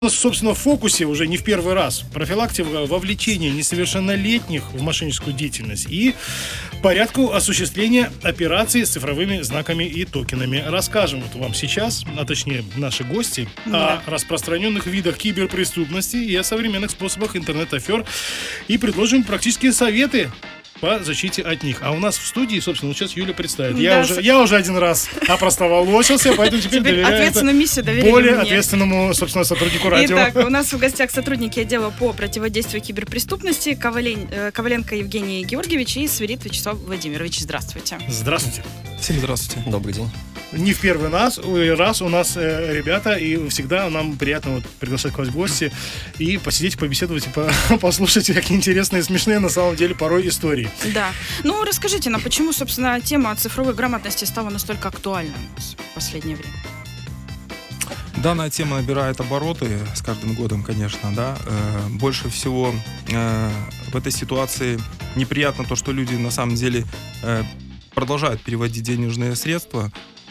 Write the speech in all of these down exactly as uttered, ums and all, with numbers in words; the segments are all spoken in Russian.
У нас, собственно, в фокусе уже не в первый раз профилактика вовлечения несовершеннолетних в мошенническую деятельность и порядку осуществления операций с цифровыми знаками и токенами. Расскажем вот вам сейчас, а точнее наши гости, да. о распространенных видах киберпреступности и о современных способах интернет-афер и предложим практические советы по защите от них. А у нас в студии, собственно, вот сейчас Юля представит. Да, я, с... уже, я уже один раз опростоволосился, поэтому теперь, теперь доверяю ответственную миссию более мне. ответственному, собственно, сотруднику радио. Итак, у нас в гостях сотрудники отдела по противодействию киберпреступности Ковален... Коваленко Евгений Георгиевич и Свирид Вячеслав Владимирович. Здравствуйте. Здравствуйте. Всем здравствуйте. Добрый день. Не в первый раз, раз у нас э, ребята, и всегда нам приятно вот приглашать к вас в гости и посидеть, побеседовать, и по, послушать, какие интересные, смешные на самом деле порой истории. Да. Ну, расскажите нам, почему, собственно, тема цифровой грамотности стала настолько актуальной у нас в последнее время? Данная тема набирает обороты с каждым годом, конечно, да. Э, больше всего э, в этой ситуации неприятно то, что люди на самом деле э, продолжают переводить денежные средства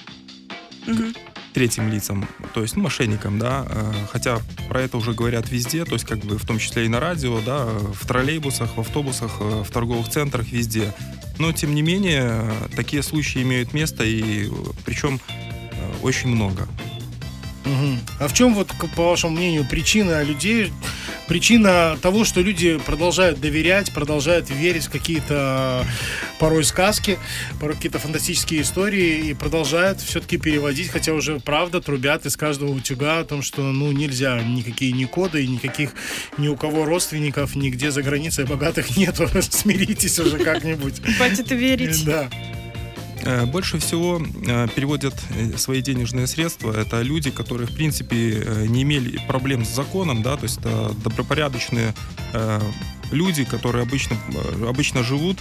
угу. третьим лицам, то есть ну, мошенникам, да, хотя про это уже говорят везде, то есть как бы в том числе и на радио, да, в троллейбусах, в автобусах, в торговых центрах, везде. Но тем не менее такие случаи имеют место, и причем очень много. Угу. А в чем, вот, по вашему мнению, причина людей, причина того, что люди продолжают доверять, продолжают верить в какие-то порой сказки, порой какие-то фантастические истории и продолжают все-таки переводить, хотя уже правда трубят из каждого утюга о том, что ну нельзя, никакие ни коды, никаких ни у кого родственников, нигде за границей богатых нету, смиритесь уже как-нибудь. Хватит верить. Да. Больше всего переводят свои денежные средства это люди, которые, в принципе, не имели проблем с законом, да, то есть это добропорядочные люди, которые обычно, обычно живут,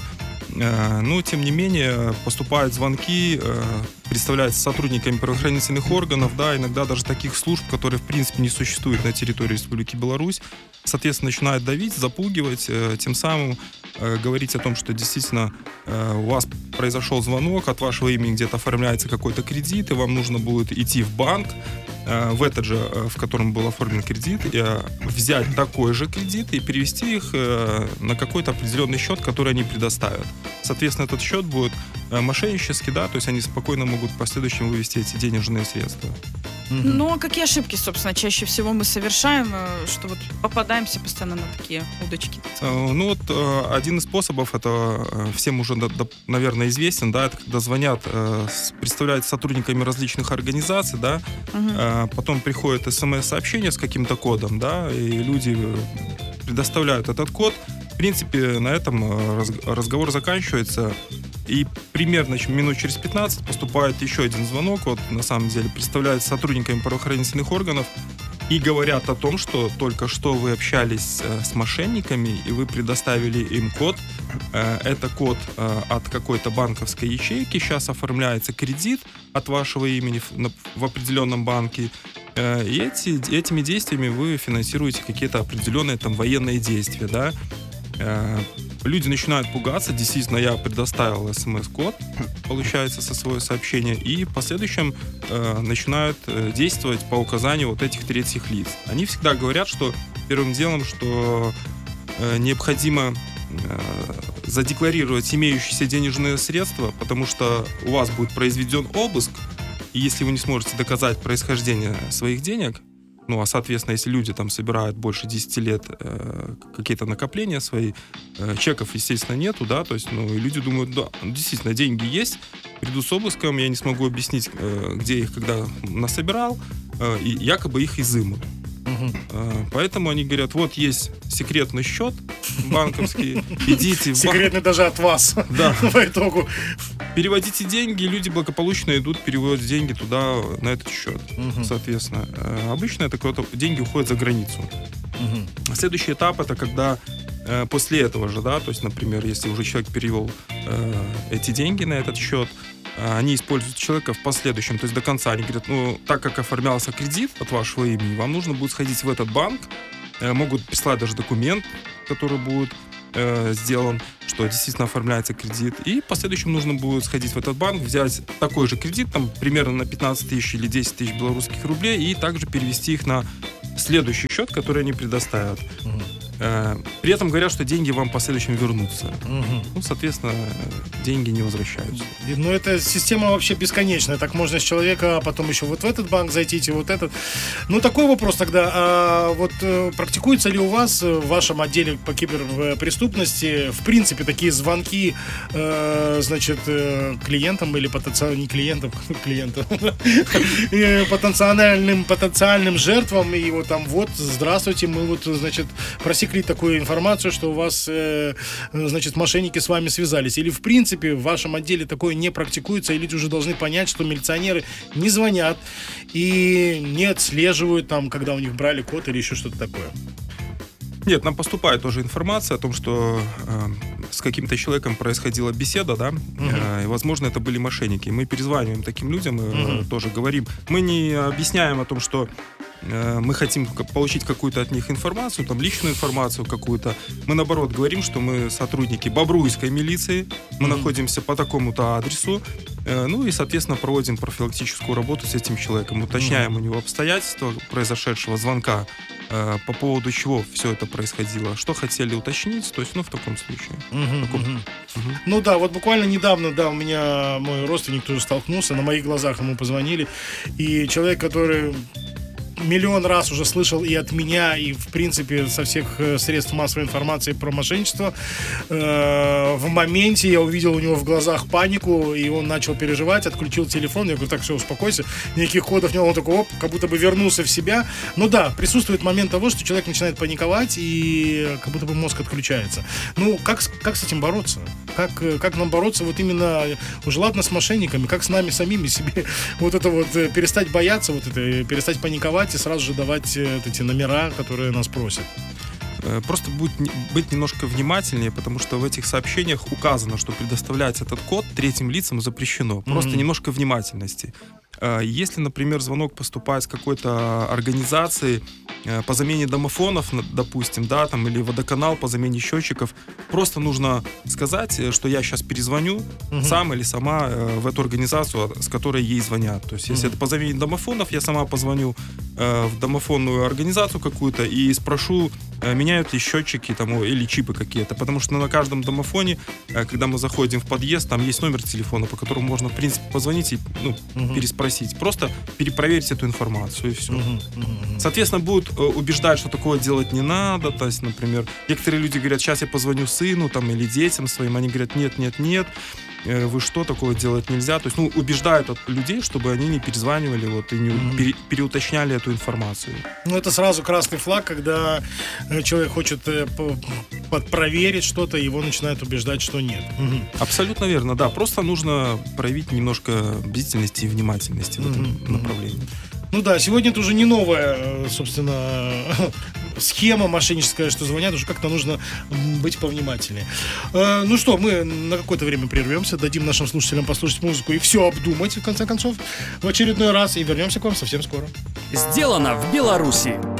но, тем не менее, поступают звонки, представляются сотрудниками правоохранительных органов, да, иногда даже таких служб, которые, в принципе, не существуют на территории Республики Беларусь, соответственно, начинают давить, запугивать, тем самым говорить о том, что действительно у вас произошел звонок, от вашего имени где-то оформляется какой-то кредит, и вам нужно будет идти в банк, в этот же, в котором был оформлен кредит, взять такой же кредит и перевести их на какой-то определенный счет, который они предоставят. Соответственно, этот счет будет мошеннический, да, то есть они спокойно могут в последующем вывести эти денежные средства. Ну, а какие ошибки, собственно, чаще всего мы совершаем, что вот попадаемся постоянно на такие удочки? Ну, вот один из способов, это всем уже, наверное, известен, да, это когда звонят, представляются сотрудниками различных организаций, да, угу. потом приходит смс-сообщение с каким-то кодом, да, и люди предоставляют этот код. В принципе, на этом разговор заканчивается. И примерно минут через пятнадцать поступает еще один звонок, вот на самом деле представляются сотрудниками правоохранительных органов и говорят о том, что только что вы общались с мошенниками и вы предоставили им код. Это код от какой-то банковской ячейки, сейчас оформляется кредит от вашего имени в определенном банке. И эти, этими действиями вы финансируете какие-то определенные там военные действия, да. Люди начинают пугаться, действительно, я предоставил смс-код, получается, со своего сообщения, и в последующем э, начинают э, действовать по указанию вот этих третьих лиц. Они всегда говорят, что первым делом, что э, необходимо э, задекларировать имеющиеся денежные средства, потому что у вас будет произведен обыск, и если вы не сможете доказать происхождение своих денег, ну, а, соответственно, если люди там собирают больше десяти лет э, какие-то накопления свои, э, чеков, естественно, нету, да, то есть, ну, и люди думают, да, действительно, деньги есть, приду с обыском, я не смогу объяснить, э, где их, когда насобирал, э, и якобы их изымут. Угу. Э, поэтому они говорят, вот есть секретный счет банковский, идите в банк. Секретный даже от вас. Да. По итогу. Переводите деньги, люди благополучно идут, переводят деньги туда, на этот счет. Угу. Соответственно, обычно это куда-то деньги уходят за границу. Угу. Следующий этап это когда э, после этого же, да, то есть, например, если уже человек перевел э, эти деньги на этот счет, э, они используют человека в последующем, то есть до конца. Они говорят, ну, так как оформлялся кредит от вашего имени, вам нужно будет сходить в этот банк, э, могут прислать даже документ, который будет э, сделан, что действительно оформляется кредит, и в последующем нужно будет сходить в этот банк, взять такой же кредит, там примерно на пятнадцать тысяч или десять тысяч белорусских рублей, и также перевести их на следующий счет, который они предоставят. Мгм. Э, При этом говорят, что деньги вам в последующем вернутся. Мгм. Ну, соответственно, деньги не возвращаются. И, Ну, эта система вообще бесконечная. Так можно с человека, а потом еще вот в этот банк зайти, и вот этот. Ну, такой вопрос тогда. А вот э, практикуется ли у вас э, в вашем отделе по киберпреступности, в принципе, такие звонки, э, значит, э, клиентам или потенциальным, не клиентам, клиентам, э, потенциальным, потенциальным жертвам, и вот там вот, здравствуйте, мы вот, значит, просекли такую информацию, что у вас, э, значит, мошенники с вами связались. Или, в принципе, в вашем отделе такое не практикуется, и люди уже должны понять, что милиционеры не звонят и не отслеживают, там, когда у них брали код или еще что-то такое. Нет, нам поступает тоже информация о том, что э, с каким-то человеком происходила беседа, да, э, и, возможно, это были мошенники. Мы перезваниваем таким людям и э, Мгм. тоже говорим. Мы не объясняем о том, что э, мы хотим к- получить какую-то от них информацию, там, личную информацию какую-то. Мы, наоборот, говорим, что мы сотрудники Бобруйской милиции, мы Мгм. находимся по такому-то адресу, э, ну и, соответственно, проводим профилактическую работу с этим человеком, уточняем у него обстоятельства произошедшего звонка, э, по поводу чего все это происходило, что хотели уточнить, то есть, ну, в таком случае. Мгм, Таком- мгм. Мгм. Ну да, вот буквально недавно, да, у меня мой родственник тоже столкнулся, на моих глазах ему позвонили, и человек, который миллион раз уже слышал и от меня, и, в принципе, со всех э, средств массовой информации про мошенничество, э, в моменте я увидел у него в глазах панику, и он начал переживать, отключил телефон, я говорю, так, все, успокойся, никаких кодов не было, он такой, оп, как будто бы вернулся в себя. Ну да, присутствует момент того, что человек начинает паниковать, и как будто бы мозг отключается. Ну, как, с- как с этим бороться? Как, э, как нам бороться вот именно, уже ладно с мошенниками, как с нами самими себе вот это вот, э, перестать бояться, вот это, э, перестать паниковать и сразу же давать э, вот эти номера, которые нас просят. Э, Просто будь не- быть немножко внимательнее, потому что в этих сообщениях указано, что предоставлять этот код третьим лицам запрещено. Просто Мгм. немножко внимательности. Э, Если, например, звонок поступает с какой-то организации э, по замене домофонов, на- допустим, да, там, или водоканал по замене счетчиков, просто нужно сказать, э, что я сейчас перезвоню Мгм. сам или сама э, в эту организацию, с которой ей звонят. То есть, если Мгм. это по замене домофонов, я сама позвоню э, в домофонную организацию какую-то и спрошу, э, меняют ли счетчики там, о, или чипы какие-то. Потому что на каждом домофоне, э, когда мы заходим в подъезд, там есть номер телефона, по которому можно, в принципе, позвонить и ну, Мгм. переспросить. Просто перепроверить эту информацию, и все. Мгм, мгм, мгм. Соответственно, будут э, убеждать, что такое делать не надо. То есть, например, некоторые люди говорят, сейчас я позвоню сыну там, или детям своим. Они говорят, нет, нет, нет, э, вы что, такого делать нельзя. То есть, ну, убеждают от людей, чтобы они не перезванивали вот, и не Мгм. пере- переуточняли эту информацию. Ну, это сразу красный флаг, когда э, человек хочет э, по- подпроверить что-то, его начинают убеждать, что нет. Мгм. Абсолютно верно, да. Просто нужно проявить немножко бдительности и внимательности в этом Мгм, мгм. направлении. Ну да, сегодня это уже не новая, э, собственно, схема мошенническая, что звонят, уже как-то нужно м, быть повнимательнее. Э, Ну что, мы на какое-то время прервемся, дадим нашим слушателям послушать музыку и все обдумать, в конце концов, в очередной раз, и вернемся к вам совсем скоро. Сделано в Беларуси.